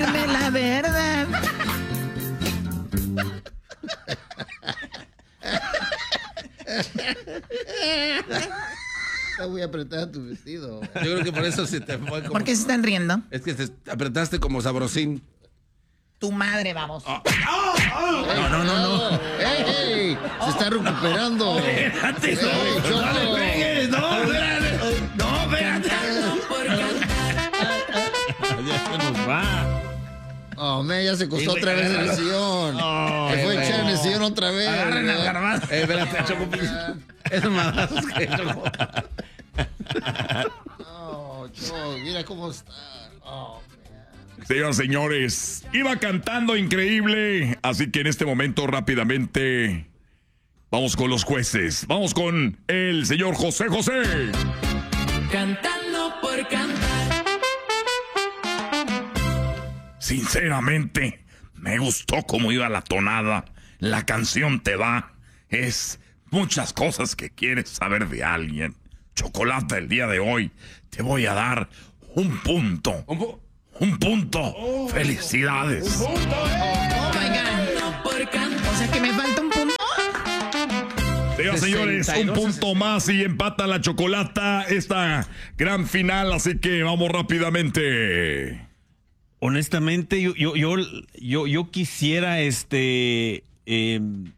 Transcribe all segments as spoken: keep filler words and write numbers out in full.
decirme la verdad. Está muy apretada tu vestido. Yo creo que por eso se te fue como... ¿Por qué se están riendo? Es que te apretaste como sabrosín. Tu madre, vamos. Oh. Oh, oh. No, no, no, no. ¡Ey, ey! Se está recuperando. Espérate, no, Ey, no le pegues, no, espérate. No, espérate. Ya se nos va. Oh, me ya se costó otra vez en el sillón. Oh, se fue a echar en el sillón otra vez. Agarren al garbanzo. Eh, espérate, Choco. Es más que Choco. Oh, Choco, mira cómo está. Oh, Señoras y señores, iba cantando increíble, así que en este momento rápidamente vamos con los jueces. Vamos con el señor José José. Cantando por cantar. Sinceramente, me gustó cómo iba la tonada. La canción te da. Es muchas cosas que quieres saber de alguien. Chocolate, el día de hoy te voy a dar un punto. ¿Un punto? Un punto. Oh, felicidades. Un punto, eh. Oh my God. O sea que me falta un punto. Señoras y señores, un punto más y empata la Chocolata esta gran final, así que vamos rápidamente. Honestamente, yo, yo, yo, yo, yo quisiera, este, eh,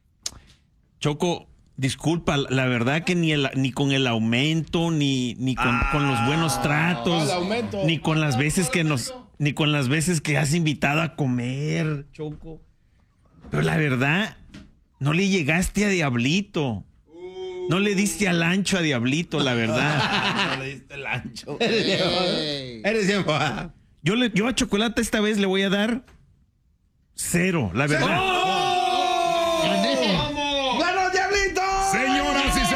Choco, disculpa, la verdad que ni el, ni con el aumento, ni, ni con, ah, con los buenos tratos, no, ni con las veces que nos, ni con las veces que has invitado a comer, Choco. Pero la verdad, no le llegaste a Diablito. No le diste al ancho a Diablito, la verdad. No le diste al ancho. hey. Eres tiempo. Yo, le, yo a Chocolate esta vez le voy a dar cero, la verdad. ¡Oh! ¡Vamos! ¡Ganó Diablito! Señoras y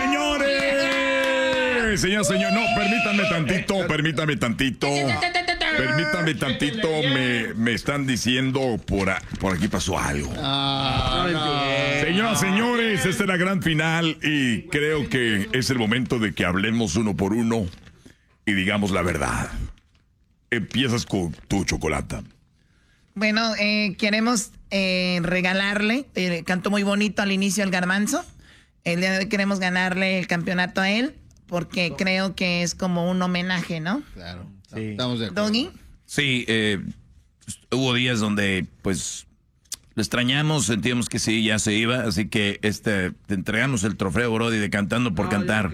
señores. Señoras y señores, no, permítanme tantito, permítame tantito. Permítame tantito, me, me están diciendo por, a, por aquí pasó algo. Ah, no. Señoras y señores, esta es la gran final y creo que es el momento de que hablemos uno por uno y digamos la verdad. Empiezas con tu Chocolata. Bueno, eh, queremos eh, regalarle, eh, cantó muy bonito al inicio el Garbanzo. El día de hoy queremos ganarle el campeonato a él porque creo que es como un homenaje, ¿no? Claro, sí. Estamos de acuerdo. ¿Doggy? Sí, eh, hubo días donde, pues, lo extrañamos, sentíamos que sí, ya se iba, así que este, te entregamos el trofeo, Brody, de Cantando por no, Cantar.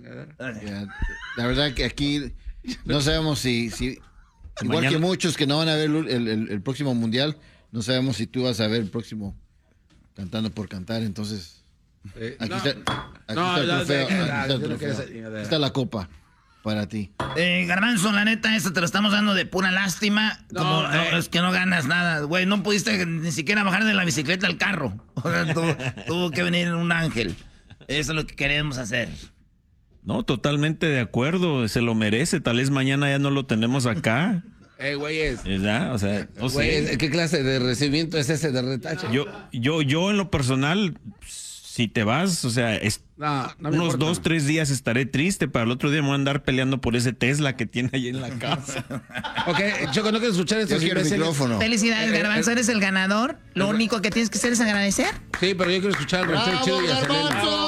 Ya, la verdad que aquí no sabemos si... si igual mañana... que muchos que no van a ver el, el, el próximo mundial, no sabemos si tú vas a ver el próximo Cantando por Cantar, entonces eh, aquí, no, está, aquí no, está el trofeo, no, no, aquí está, el no, trofeo. no, no, Aquí está la copa para ti. Eh, Garbanzo, la neta, esto te lo estamos dando de pura lástima. No, como eh. no, es que no ganas nada, güey. No pudiste ni siquiera bajar de la bicicleta al carro. O sea, tuvo, tuvo que venir un ángel. Eso es lo que queremos hacer. No, totalmente de acuerdo. Se lo merece. Tal vez mañana ya no lo tenemos acá. Eh, güeyes. ¿Verdad? O sea, no Güey, sé. ¿qué clase de recibimiento es ese de retache? Yo, yo, yo en lo personal, si te vas, o sea, es, no, no me unos importa. dos, tres días estaré triste, para el otro día me voy a andar peleando por ese Tesla que tiene ahí en la casa. Ok, Choco, no quiero escuchar Yo estos quiero el imbéciles. micrófono. Felicidades, Eh, eh, Garbanzo, eh, eres el ganador. Lo único que tienes que hacer es agradecer. Sí, pero yo quiero escuchar al ranchero chido y a Selena.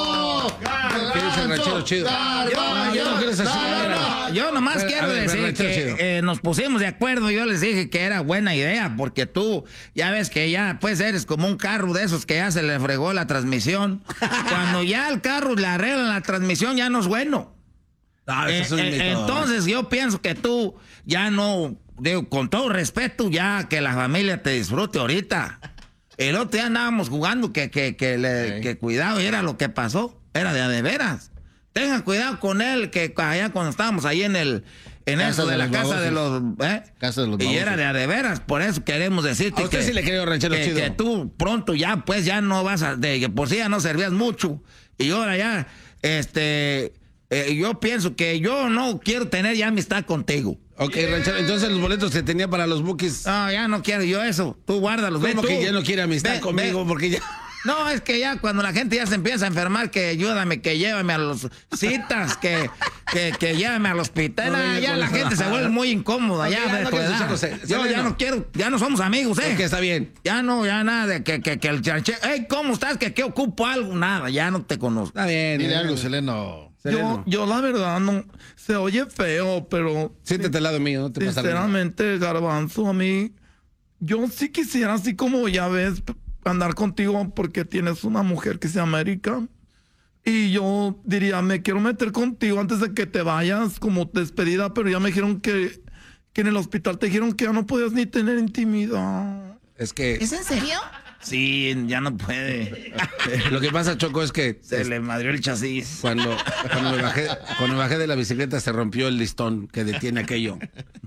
¿Quién es el ranchero chido? No, yo no quiero esa chingadera. Yo nomás Pero, quiero a ver, decir ranchero que chido. eh, nos pusimos de acuerdo. Yo les dije que era buena idea porque tú ya ves que ya pues eres como un carro de esos que ya se le fregó la transmisión. Cuando ya al carro le arreglan la transmisión ya no es bueno. No, Eh, eso es un eh, mito. entonces yo pienso que tú ya no, digo, con todo respeto, ya que la familia te disfrute ahorita. El otro día andábamos jugando que, que, que, le, Sí. que cuidado, y era lo que pasó, era de a de veras. Tengan cuidado con él, que allá cuando estábamos ahí en el en Casa eso de, de la los casa de los, babosos. ¿eh? Casa de los Y babosos. era de a de veras, por eso queremos decirte A usted que, sí le creo, ranchero que, chido. que tú pronto ya pues ya no vas a, de que por sí ya no servías mucho y ahora ya este eh, yo pienso que yo no quiero tener ya amistad contigo. Ok, ranchero, entonces los boletos que tenía para los bookies. No, ya no quiero yo eso. Tú guárdalos. Ve ¿Cómo tú. que ya no quiere amistad Ve, conmigo? ve. Porque ya... No, es que ya cuando la gente ya se empieza a enfermar, que ayúdame, que llévame a los citas, que, que, que llévame al hospital. No, Ah, ya ya con la eso. gente se vuelve muy incómoda. Ok, ya, ya de no tu quiero edad. escuchar, José. Yo Sí, ya no. no quiero, ya no somos amigos, ¿eh? Ok, está bien. Ya no, ya nada de que, que, que el chanche. Hey, ¿cómo estás? Que, que ocupo algo. Nada, ya no te conozco. Está bien. Dile eh. algo, Seleno. Sereno. Yo, yo la verdad no, se oye feo, pero Siéntate al lado mío, no te pasa nada. sinceramente, Garbanzo, a mí, yo sí quisiera así como ya ves, p- andar contigo porque tienes una mujer que se llama Erika. Y yo diría, me quiero meter contigo antes de que te vayas como despedida, pero ya me dijeron que, que en el hospital te dijeron que ya no podías ni tener intimidad. Es que ¿Es en serio? Sí, ya no puede. lo que pasa, Choco, es que Se le madrió el chasis. cuando, cuando, me bajé, cuando me bajé de la bicicleta se rompió el listón que detiene aquello.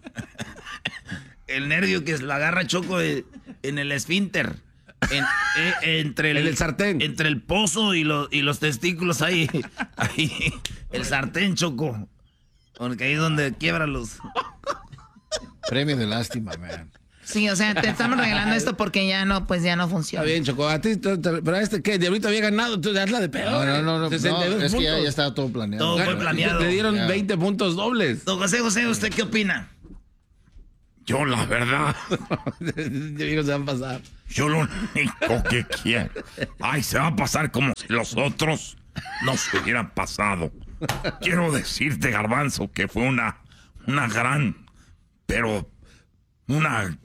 El nervio que la agarra Choco de- en el esfínter. En, eh, entre el, En el sartén. Entre el pozo y, lo- y los testículos ahí. Ahí. El sartén, Choco. Porque ahí es donde quiebra los. Premio de lástima, man. Sí, o sea, te estamos regalando esto porque ya no, pues ya no funciona. Está bien, Choco. A ti, te- te- pero a este, ¿qué? Diablito había ganado, tú hazla de peor. No, no, no, no, sesenta y dos no, es que ya, puntos. ya estaba todo planeado. Todo fue Gan- planeado. Le dieron Ya. veinte puntos dobles. Don José José, ¿usted qué opina? Yo, la verdad, Digo, se van a pasar. yo lo único que quiero. Ay, se va a pasar como si los otros no se hubieran pasado. Quiero decirte, Garbanzo, que fue una, una gran, pero una,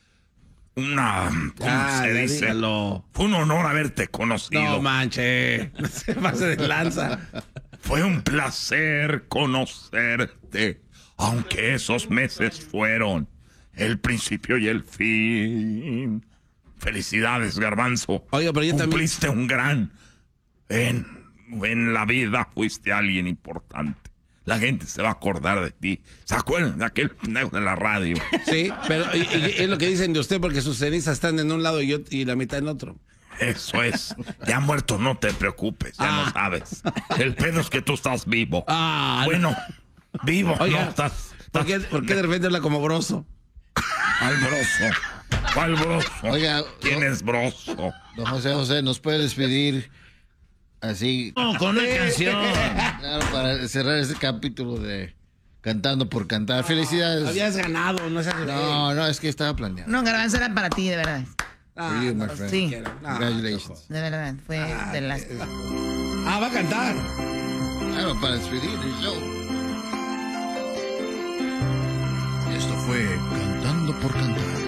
una, ¿cómo Ah, se ya dice? dígalo. Fue un honor haberte conocido. No manche, no se pase de lanza. Fue un placer conocerte, aunque esos meses fueron el principio y el fin. Felicidades, Garbanzo. Oiga, pero yo también- Cumpliste un gran... En, en la vida fuiste alguien importante. La gente se va a acordar de ti. ¿Se acuerdan de aquel pendejo de la radio? Sí, pero y- y- es lo que dicen de usted porque sus cenizas están en un lado y, yo, y la mitad en otro. Eso es. Ya muerto, no te preocupes. Ya Ah. no sabes. El pedo es que tú estás vivo. Ah, Bueno, vivo. Oiga, no, estás, ¿Por qué, estás- por qué de repente habla como broso? ¿Cuál broso? ¿Cuál broso? Oiga, ¿Quién no- es broso? Don José José, ¿nos puede despedir así, No, con una canción. claro, para cerrar este capítulo de Cantando por Cantar? Felicidades. Habías ganado, no seas No, no, es que estaba planeado. No, Garbanzo era para ti, de verdad. For you, my friend. Sí, Congratulations. de verdad, fue de las... Ah, va a cantar. Claro, para despedir el show. Esto fue Cantando por Cantar.